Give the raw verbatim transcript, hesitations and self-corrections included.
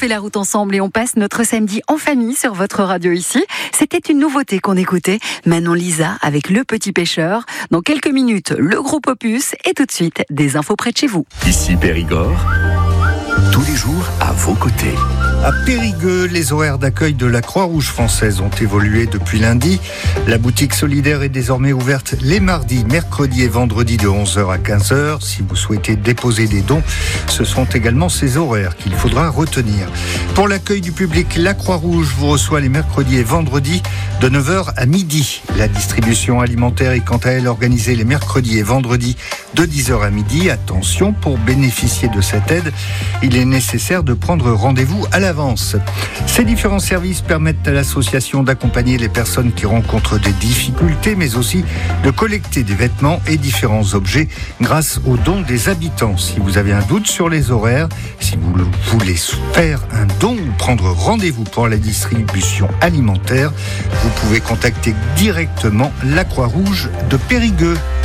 fait la route ensemble et on passe notre samedi en famille sur votre radio ici. C'était une nouveauté qu'on écoutait. Manon Lisa avec Le Petit Pêcheur. Dans quelques minutes, le groupe Opus et tout de suite, des infos près de chez vous. Ici Périgord, tous les jours à vos côtés. À Périgueux, les horaires d'accueil de la Croix-Rouge française ont évolué depuis lundi. La boutique solidaire est désormais ouverte les mardis, mercredis et vendredis de onze heures à quinze heures. Si vous souhaitez déposer des dons, ce sont également ces horaires qu'il faudra retenir. Pour l'accueil du public, la Croix-Rouge vous reçoit les mercredis et vendredis de neuf heures à midi. La distribution alimentaire est quant à elle organisée les mercredis et vendredis de dix heures à midi. Attention, pour bénéficier de cette aide, il est nécessaire de prendre rendez-vous à la Avance. Ces différents services permettent à l'association d'accompagner les personnes qui rencontrent des difficultés, mais aussi de collecter des vêtements et différents objets grâce aux dons des habitants. Si vous avez un doute sur les horaires, si vous voulez faire un don ou prendre rendez-vous pour la distribution alimentaire, vous pouvez contacter directement la Croix-Rouge de Périgueux.